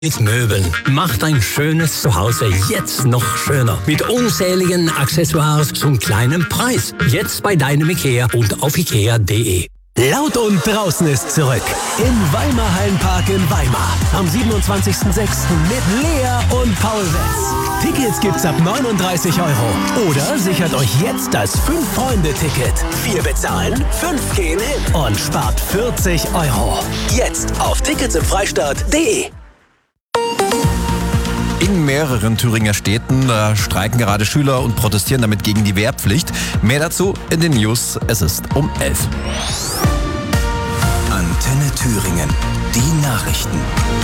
Mit Möbeln. Macht ein schönes Zuhause jetzt noch schöner. Mit unzähligen Accessoires zum kleinen Preis. Jetzt bei deinem IKEA und auf ikea.de. Laut und draußen ist zurück. Im Weimar Hallenpark in Weimar. Am 27.06. mit Lea und Paul Wetz. Tickets gibt's ab 39 €. Oder sichert euch jetzt das 5-Freunde-Ticket. 4 bezahlen, 5 gehen hin und spart 40 €. Jetzt auf ticketsimfreistaat.de. In mehreren Thüringer Städten streiken gerade Schüler und protestieren damit gegen die Wehrpflicht. Mehr dazu in den News. Es ist um 11. Antenne Thüringen. Die Nachrichten.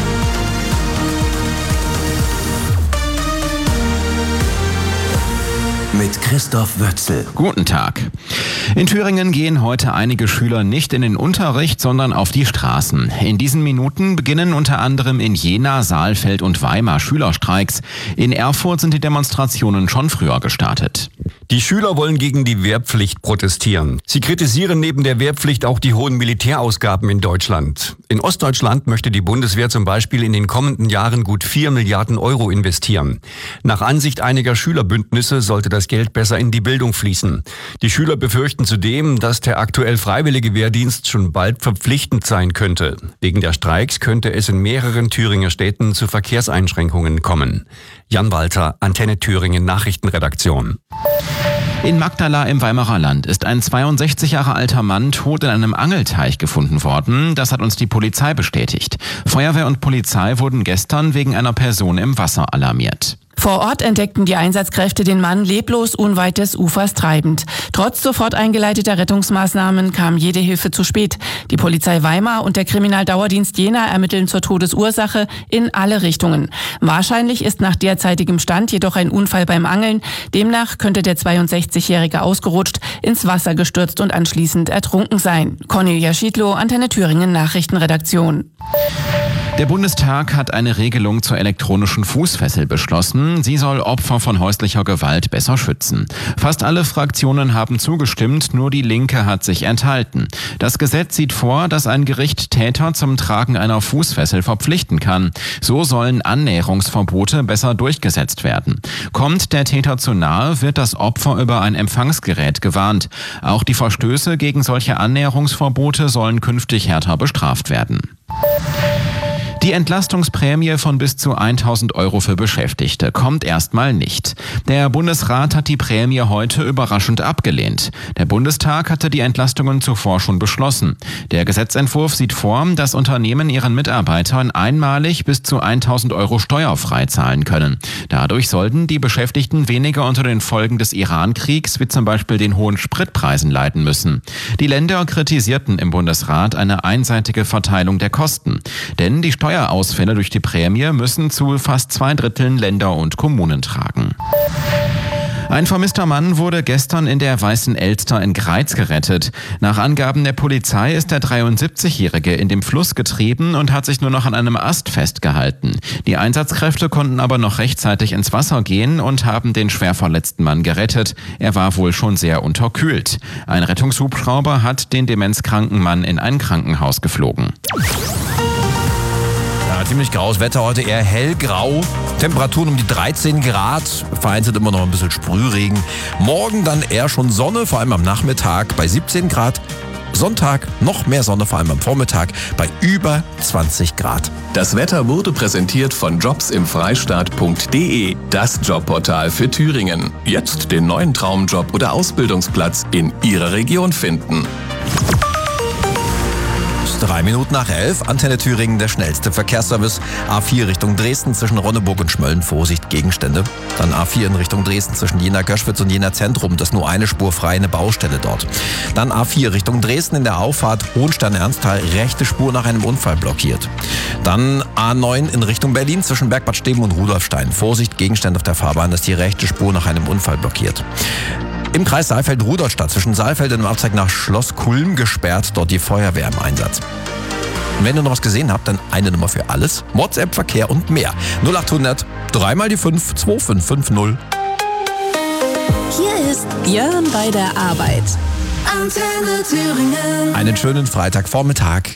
Mit Christoph Wötzel. Guten Tag. In Thüringen gehen heute einige Schüler nicht in den Unterricht, sondern auf die Straßen. In diesen Minuten beginnen unter anderem in Jena, Saalfeld und Weimar Schülerstreiks. In Erfurt sind die Demonstrationen schon früher gestartet. Die Schüler wollen gegen die Wehrpflicht protestieren. Sie kritisieren neben der Wehrpflicht auch die hohen Militärausgaben in Deutschland. In Ostdeutschland möchte die Bundeswehr zum Beispiel in den kommenden Jahren gut 4 Milliarden € investieren. Nach Ansicht einiger Schülerbündnisse sollte das Geld besser in die Bildung fließen. Die Schüler befürchten zudem, dass der aktuell freiwillige Wehrdienst schon bald verpflichtend sein könnte. Wegen der Streiks könnte es in mehreren Thüringer Städten zu Verkehrseinschränkungen kommen. Jan Walter, Antenne Thüringen Nachrichtenredaktion. In Magdala im Weimarer Land ist ein 62 Jahre alter Mann tot in einem Angelteich gefunden worden. Das hat uns die Polizei bestätigt. Feuerwehr und Polizei wurden gestern wegen einer Person im Wasser alarmiert. Vor Ort entdeckten die Einsatzkräfte den Mann leblos unweit des Ufers treibend. Trotz sofort eingeleiteter Rettungsmaßnahmen kam jede Hilfe zu spät. Die Polizei Weimar und der Kriminaldauerdienst Jena ermitteln zur Todesursache in alle Richtungen. Wahrscheinlich ist nach derzeitigem Stand jedoch ein Unfall beim Angeln. Demnach könnte der 62-Jährige ausgerutscht, ins Wasser gestürzt und anschließend ertrunken sein. Cornelia Schiedlow, Antenne Thüringen Nachrichtenredaktion. Der Bundestag hat eine Regelung zur elektronischen Fußfessel beschlossen. Sie soll Opfer von häuslicher Gewalt besser schützen. Fast alle Fraktionen haben zugestimmt, nur die Linke hat sich enthalten. Das Gesetz sieht vor, dass ein Gericht Täter zum Tragen einer Fußfessel verpflichten kann. So sollen Annäherungsverbote besser durchgesetzt werden. Kommt der Täter zu nahe, wird das Opfer über ein Empfangsgerät gewarnt. Auch die Verstöße gegen solche Annäherungsverbote sollen künftig härter bestraft werden. Die Entlastungsprämie von bis zu 1.000 € für Beschäftigte kommt erstmal nicht. Der Bundesrat hat die Prämie heute überraschend abgelehnt. Der Bundestag hatte die Entlastungen zuvor schon beschlossen. Der Gesetzentwurf sieht vor, dass Unternehmen ihren Mitarbeitern einmalig bis zu 1.000 € steuerfrei zahlen können. Dadurch sollten die Beschäftigten weniger unter den Folgen des Iran-Kriegs, wie zum Beispiel den hohen Spritpreisen, leiden müssen. Die Länder kritisierten im Bundesrat eine einseitige Verteilung der Kosten. Denn die Steuerausfälle durch die Prämie müssen zu fast 2/3 Länder und Kommunen tragen. Ein vermisster Mann wurde gestern in der Weißen Elster in Greiz gerettet. Nach Angaben der Polizei ist der 73-Jährige in dem Fluss getrieben und hat sich nur noch an einem Ast festgehalten. Die Einsatzkräfte konnten aber noch rechtzeitig ins Wasser gehen und haben den schwer verletzten Mann gerettet. Er war wohl schon sehr unterkühlt. Ein Rettungshubschrauber hat den demenzkranken Mann in ein Krankenhaus geflogen. Ziemlich graues Wetter heute, eher hellgrau. Temperaturen um die 13 Grad, vereinzelt immer noch ein bisschen Sprühregen. Morgen dann eher schon Sonne, vor allem am Nachmittag bei 17 Grad. Sonntag noch mehr Sonne, vor allem am Vormittag bei über 20 Grad. Das Wetter wurde präsentiert von jobsimfreistaat.de, das Jobportal für Thüringen. Jetzt den neuen Traumjob oder Ausbildungsplatz in Ihrer Region finden. 3 Minuten nach 11, Antenne Thüringen, der schnellste Verkehrsservice. A4 Richtung Dresden zwischen Ronneburg und Schmölln, Vorsicht, Gegenstände. Dann A4 in Richtung Dresden zwischen Jena-Göschwitz und Jena-Zentrum, das nur eine Spur frei, eine Baustelle dort. Dann A4 Richtung Dresden in der Auffahrt Hohenstein-Ernsthal, rechte Spur nach einem Unfall blockiert. Dann A9 in Richtung Berlin zwischen Bergbad Steben und Rudolfstein. Vorsicht, Gegenstände auf der Fahrbahn, ist die rechte Spur nach einem Unfall blockiert. Im Kreis Saalfeld-Rudolstadt zwischen Saalfeld und dem Abzweig nach Schloss Kulm gesperrt, dort die Feuerwehr im Einsatz. Und wenn ihr noch was gesehen habt, dann eine Nummer für alles. WhatsApp, Verkehr und mehr. 0800 3 mal die 5 2550. Hier ist Jörn bei der Arbeit. Antenne Thüringen. Einen schönen Freitagvormittag.